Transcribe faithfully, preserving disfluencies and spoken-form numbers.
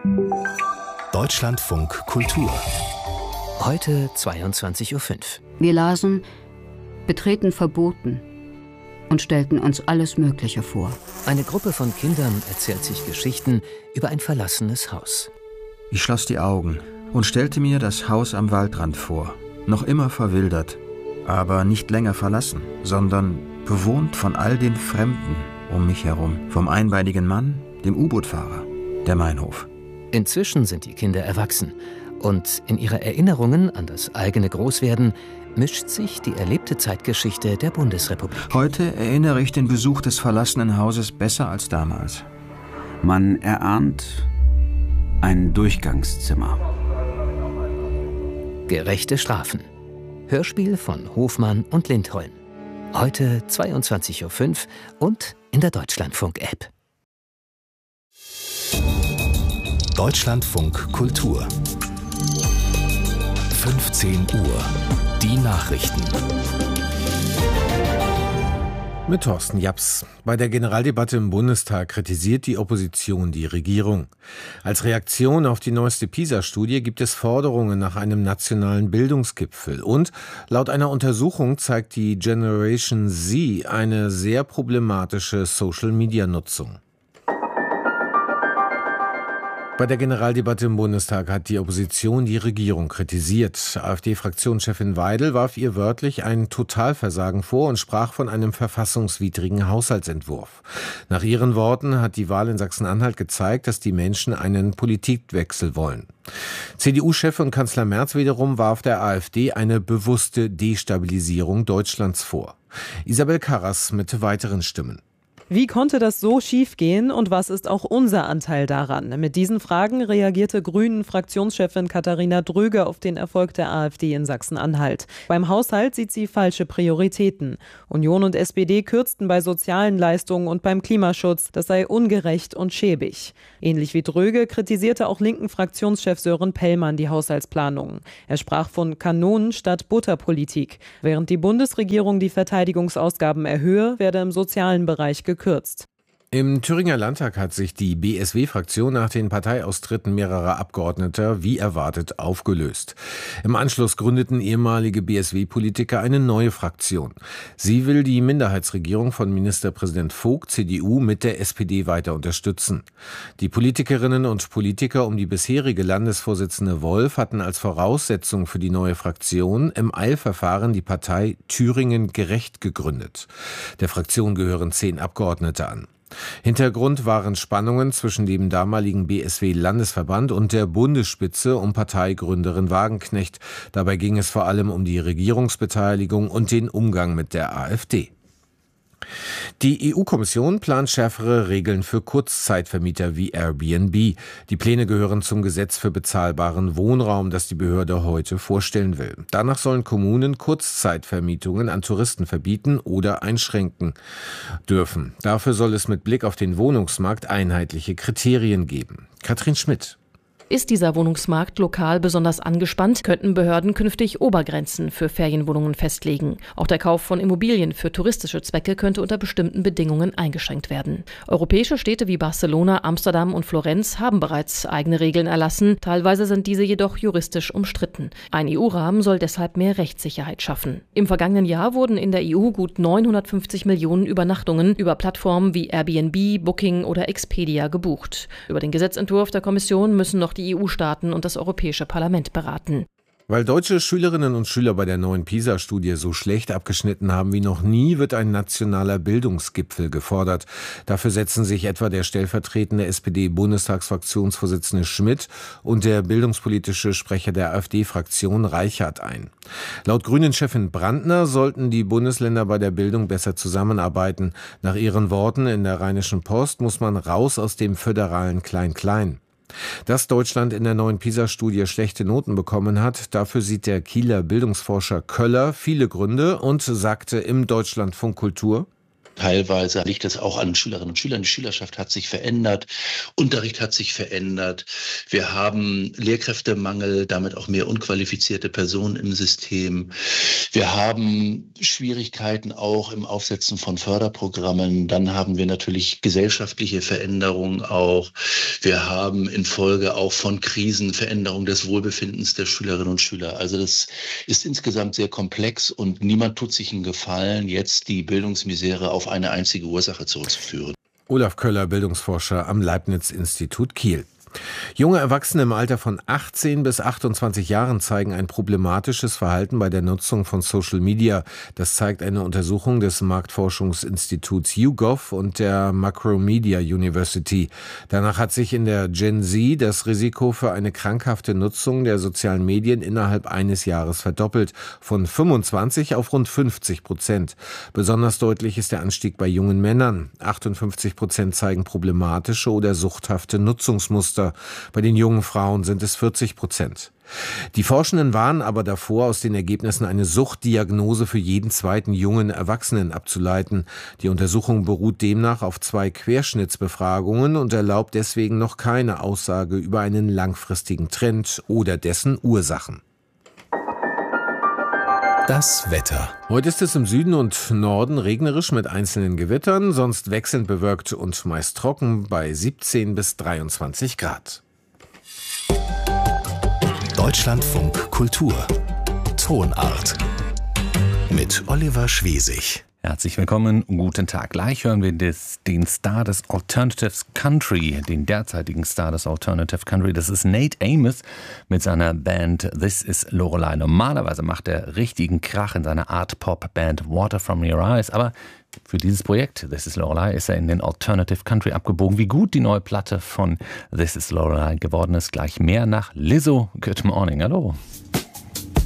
Deutschlandfunk Kultur. Heute zweiundzwanzig Uhr fünf. Wir lasen Betreten verboten und stellten uns alles Mögliche vor. Eine Gruppe von Kindern erzählt sich Geschichten über ein verlassenes Haus. Ich schloss die Augen und stellte mir das Haus am Waldrand vor. Noch immer verwildert, aber nicht länger verlassen, sondern bewohnt von all den Fremden um mich herum. Vom einbeinigen Mann, dem U-Boot-Fahrer, der Meinhof. Inzwischen sind die Kinder erwachsen und in ihre Erinnerungen an das eigene Großwerden mischt sich die erlebte Zeitgeschichte der Bundesrepublik. Heute erinnere ich den Besuch des verlassenen Hauses besser als damals. Man erahnt ein Durchgangszimmer. Gerechte Strafen. Hörspiel von Hofmann und Lindholm. Heute zweiundzwanzig Uhr fünf und in der Deutschlandfunk-App. Deutschlandfunk Kultur. fünfzehn Uhr. Die Nachrichten. Mit Thorsten Japs. Bei der Generaldebatte im Bundestag kritisiert die Opposition die Regierung. Als Reaktion auf die neueste PISA-Studie gibt es Forderungen nach einem nationalen Bildungsgipfel. Und laut einer Untersuchung zeigt die Generation Z eine sehr problematische Social-Media-Nutzung. Bei der Generaldebatte im Bundestag hat die Opposition die Regierung kritisiert. AfD-Fraktionschefin Weidel warf ihr wörtlich ein Totalversagen vor und sprach von einem verfassungswidrigen Haushaltsentwurf. Nach ihren Worten hat die Wahl in Sachsen-Anhalt gezeigt, dass die Menschen einen Politikwechsel wollen. C D U-Chef und Kanzler Merz wiederum warf der AfD eine bewusste Destabilisierung Deutschlands vor. Isabel Karras mit weiteren Stimmen. Wie konnte das so schiefgehen und was ist auch unser Anteil daran? Mit diesen Fragen reagierte Grünen-Fraktionschefin Katharina Dröge auf den Erfolg der AfD in Sachsen-Anhalt. Beim Haushalt sieht sie falsche Prioritäten. Union und S P D kürzten bei sozialen Leistungen und beim Klimaschutz. Das sei ungerecht und schäbig. Ähnlich wie Dröge kritisierte auch linken Fraktionschef Sören Pellmann die Haushaltsplanungen. Er sprach von Kanonen statt Butterpolitik. Während die Bundesregierung die Verteidigungsausgaben erhöhe, werde im sozialen Bereich gekürzt. gekürzt. Im Thüringer Landtag hat sich die B S W-Fraktion nach den Parteiaustritten mehrerer Abgeordneter wie erwartet aufgelöst. Im Anschluss gründeten ehemalige B S W-Politiker eine neue Fraktion. Sie will die Minderheitsregierung von Ministerpräsident Vogt, C D U, mit der S P D weiter unterstützen. Die Politikerinnen und Politiker um die bisherige Landesvorsitzende Wolf hatten als Voraussetzung für die neue Fraktion im Eilverfahren die Partei Thüringen gerecht gegründet. Der Fraktion gehören zehn Abgeordnete an. Hintergrund waren Spannungen zwischen dem damaligen B S W-Landesverband und der Bundesspitze um Parteigründerin Wagenknecht. Dabei ging es vor allem um die Regierungsbeteiligung und den Umgang mit der AfD. Die E U-Kommission plant schärfere Regeln für Kurzzeitvermieter wie Airbnb. Die Pläne gehören zum Gesetz für bezahlbaren Wohnraum, das die Behörde heute vorstellen will. Danach sollen Kommunen Kurzzeitvermietungen an Touristen verbieten oder einschränken dürfen. Dafür soll es mit Blick auf den Wohnungsmarkt einheitliche Kriterien geben. Katrin Schmidt. Ist dieser Wohnungsmarkt lokal besonders angespannt, könnten Behörden künftig Obergrenzen für Ferienwohnungen festlegen. Auch der Kauf von Immobilien für touristische Zwecke könnte unter bestimmten Bedingungen eingeschränkt werden. Europäische Städte wie Barcelona, Amsterdam und Florenz haben bereits eigene Regeln erlassen. Teilweise sind diese jedoch juristisch umstritten. Ein E U-Rahmen soll deshalb mehr Rechtssicherheit schaffen. Im vergangenen Jahr wurden in der E U gut neunhundertfünfzig Millionen Übernachtungen über Plattformen wie Airbnb, Booking oder Expedia gebucht. Über den Gesetzentwurf der Kommission müssen noch die E U-Staaten und das Europäische Parlament beraten. Weil deutsche Schülerinnen und Schüler bei der neuen PISA-Studie so schlecht abgeschnitten haben wie noch nie, wird ein nationaler Bildungsgipfel gefordert. Dafür setzen sich etwa der stellvertretende S P D-Bundestagsfraktionsvorsitzende Schmidt und der bildungspolitische Sprecher der AfD-Fraktion Reichert ein. Laut Grünen-Chefin Brandner sollten die Bundesländer bei der Bildung besser zusammenarbeiten. Nach ihren Worten in der Rheinischen Post muss man raus aus dem föderalen Klein-Klein. Dass Deutschland in der neuen PISA-Studie schlechte Noten bekommen hat, dafür sieht der Kieler Bildungsforscher Köller viele Gründe und sagte im Deutschlandfunk Kultur: Teilweise liegt es auch an Schülerinnen und Schülern. Die Schülerschaft hat sich verändert, Unterricht hat sich verändert. Wir haben Lehrkräftemangel, damit auch mehr unqualifizierte Personen im System. Wir haben Schwierigkeiten auch im Aufsetzen von Förderprogrammen. Dann haben wir natürlich gesellschaftliche Veränderungen auch. Wir haben infolge auch von Krisen Veränderung des Wohlbefindens der Schülerinnen und Schüler. Also das ist insgesamt sehr komplex und niemand tut sich einen Gefallen, jetzt die Bildungsmisere auf eine einzige Ursache zurückzuführen. Olaf Köller, Bildungsforscher am Leibniz-Institut Kiel. Junge Erwachsene im Alter von achtzehn bis achtundzwanzig Jahren zeigen ein problematisches Verhalten bei der Nutzung von Social Media. Das zeigt eine Untersuchung des Marktforschungsinstituts YouGov und der Macromedia University. Danach hat sich in der Gen Z das Risiko für eine krankhafte Nutzung der sozialen Medien innerhalb eines Jahres verdoppelt, von fünfundzwanzig auf rund fünfzig Prozent. Besonders deutlich ist der Anstieg bei jungen Männern. achtundfünfzig Prozent zeigen problematische oder suchthafte Nutzungsmuster. Bei den jungen Frauen sind es vierzig Prozent. Die Forschenden warnen aber davor, aus den Ergebnissen eine Suchtdiagnose für jeden zweiten jungen Erwachsenen abzuleiten. Die Untersuchung beruht demnach auf zwei Querschnittsbefragungen und erlaubt deswegen noch keine Aussage über einen langfristigen Trend oder dessen Ursachen. Das Wetter. Heute ist es im Süden und Norden regnerisch mit einzelnen Gewittern, sonst wechselnd bewölkt und meist trocken bei siebzehn bis dreiundzwanzig Grad. Deutschlandfunk Kultur. Tonart. Mit Oliver Schwesig. Herzlich willkommen, guten Tag. Gleich hören wir des, den Star des Alternative Country, den derzeitigen Star des Alternative Country. Das ist Nate Amos mit seiner Band This is Lorelei. Normalerweise macht er richtigen Krach in seiner Art-Pop-Band Water from Your Eyes, aber für dieses Projekt This is Lorelei ist er in den Alternative Country abgebogen. Wie gut die neue Platte von This is Lorelei geworden ist, gleich mehr nach Lizzo. Good morning, hallo.